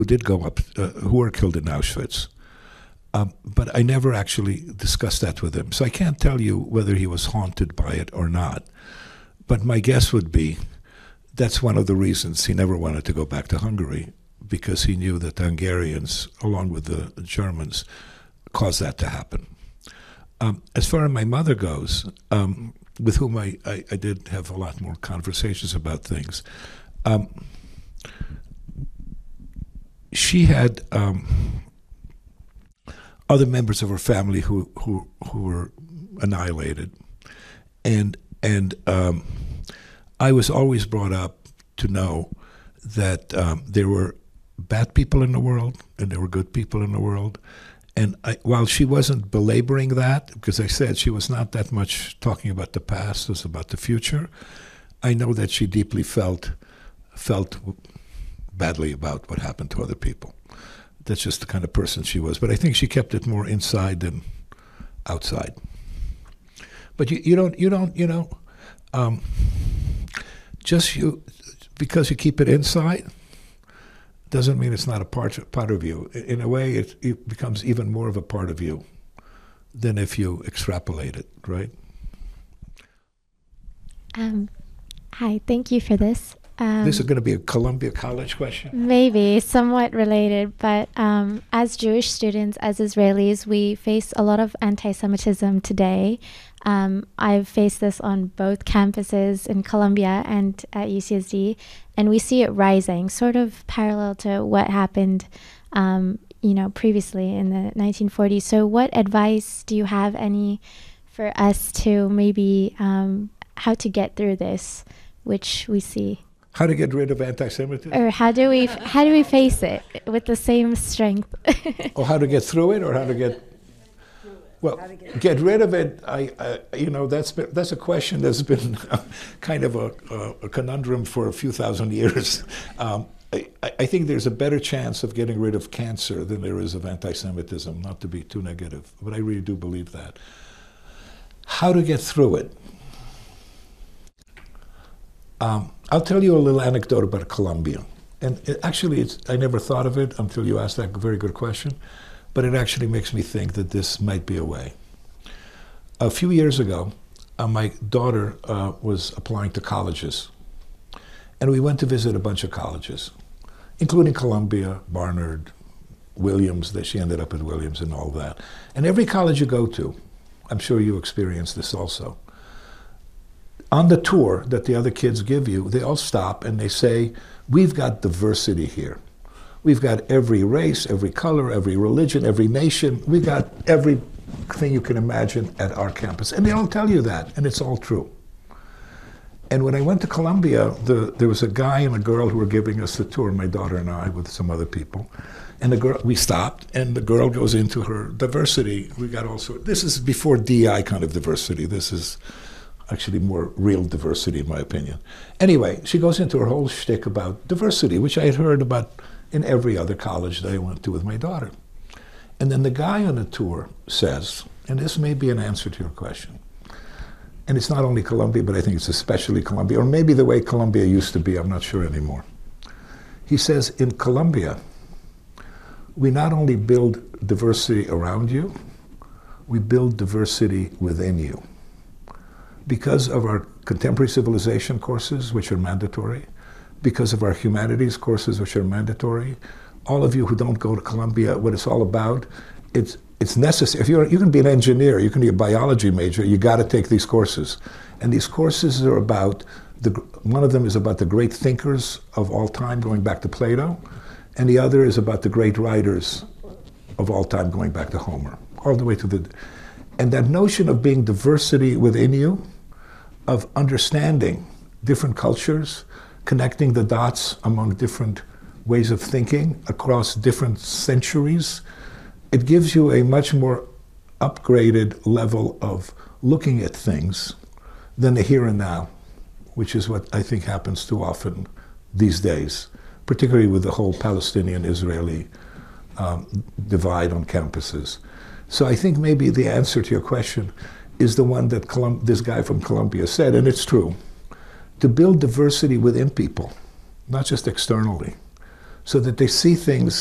who did go up, who were killed in Auschwitz. But I never actually discussed that with him. So I can't tell you whether he was haunted by it or not. But my guess would be that's one of the reasons he never wanted to go back to Hungary, because he knew that the Hungarians, along with the Germans, caused that to happen. As far as my mother goes, with whom I did have a lot more conversations about things, she had other members of her family who were annihilated, and I was always brought up to know that there were bad people in the world and there were good people in the world. And while she wasn't belaboring that, because I said she was not that much talking about the past, it was about the future, I know that she deeply felt badly about what happened to other people. That's just the kind of person she was. But I think she kept it more inside than outside. But because you keep it inside doesn't mean it's not a part of you. In a way, it becomes even more of a part of you than if you extrapolate it, right? Hi, thank you for this. This is going to be a Columbia College question? Maybe, somewhat related, but as Jewish students, as Israelis, we face a lot of anti-Semitism today. I've faced this on both campuses in Columbia and at UCSD, and we see it rising, sort of parallel to what happened previously in the 1940s. So what advice do you have for us to maybe how to get through this, which we see? How to get rid of anti-Semitism? Or how do we face it with the same strength? Or how to get through it, or how to get... Well, get rid of it, that's a question that's been kind of a conundrum for a few thousand years. I think there's a better chance of getting rid of cancer than there is of anti-Semitism, not to be too negative, but I really do believe that. How to get through it? I'll tell you a little anecdote about Columbia. And I never thought of it until you asked that very good question, but it actually makes me think that this might be a way. A few years ago, my daughter was applying to colleges, and we went to visit a bunch of colleges, including Columbia, Barnard, Williams, that she ended up at Williams and all that. And every college you go to, I'm sure you experienced this also, on the tour that the other kids give you, they all stop and they say, we've got diversity here. We've got every race, every color, every religion, every nation. We've got everything you can imagine at our campus. And they all tell you that, and it's all true. And when I went to Columbia, there was a guy and a girl who were giving us the tour, my daughter and I, with some other people. And we stopped, and the girl goes into her diversity. We got all sorts. This is before DEI kind of diversity. This is actually more real diversity, in my opinion. Anyway, she goes into her whole shtick about diversity, which I had heard about in every other college that I went to with my daughter. And then the guy on the tour says, and this may be an answer to your question, and it's not only Columbia, but I think it's especially Columbia, or maybe the way Columbia used to be, I'm not sure anymore. He says, in Columbia, we not only build diversity around you, we build diversity within you. Because of our contemporary civilization courses, which are mandatory, because of our humanities courses, which are mandatory, all of you who don't go to Columbia, what it's all about, it's necessary. If you can be an engineer, you can be a biology major, you got to take these courses. And these courses are about, one of them is about the great thinkers of all time, going back to Plato, and the other is about the great writers of all time, going back to Homer, all the way to and that notion of being diversity within you, of understanding different cultures, connecting the dots among different ways of thinking across different centuries, it gives you a much more upgraded level of looking at things than the here and now, which is what I think happens too often these days, particularly with the whole Palestinian-Israeli divide on campuses. So I think maybe the answer to your question is the one that this guy from Columbia said, and it's true. To build diversity within people, not just externally, so that they see things